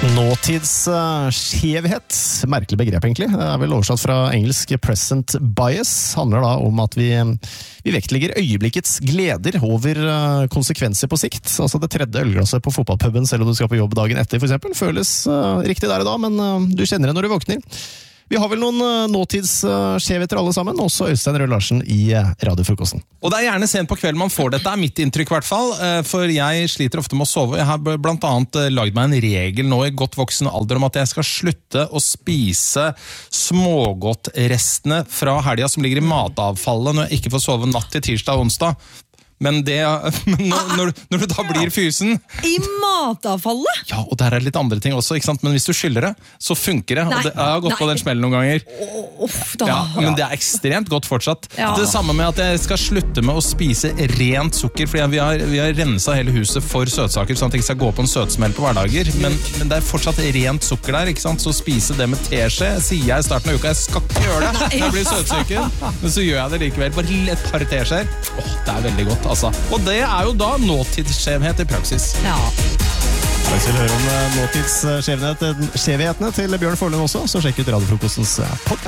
Nåtidsskjevhet, merkelig begrep egentlig, det vel oversatt fra engelsk present bias, handler da om at vi vektlegger øyeblikkets gleder over konsekvenser på sikt. Altså det tredje ølglasset på fotballpuben selv om du skal på jobb dagen etter for eksempel, føles riktig der og da, men du kjenner det når du våkner. Vi har vel noen nåtidsskjevheter alle sammen, også Øystein Rød Larsen i radiofrokosten. Og det gjerne sent på kvelden man får dette, mitt inntrykk i hvert fall, for jeg sliter ofte med å sove. Jeg har blant annet lagd meg en regel nå i godt voksen alder om at jeg skal slutte å spise smågodtrestene fra helga som ligger i matavfallet når jeg ikke får sove natt til tirsdag og onsdag. Men når du da blir fysen I matavfallet? Ja, og der det litt andre ting også, ikke sant? Men hvis du skyller det, så funker det. Og jeg har gått på den smellen noen ganger. Ja, men det ekstremt godt fortsatt. Ja. Det samme med at jeg skal slutte med å spise rent sukker, fordi vi har renset hele huset for søtsaker, sånn at jeg ikke skal gå på en søtsmell på hverdager. Men det fortsatt rent sukker der, ikke sant? Så spise det med teskje, sier jeg i starten av uka, jeg skal ikke gjøre det når jeg blir søtsyker. Men så gjør jeg det likevel, bare et par teskjeer. Det veldig godt. Altså. Og det jo da nåtidsskjevhet i praksis. Ja. Hvis vil høre om nåtidsskjevhetene til Bjørn Forlund også, så sjekk ut radiofrokostens podcast.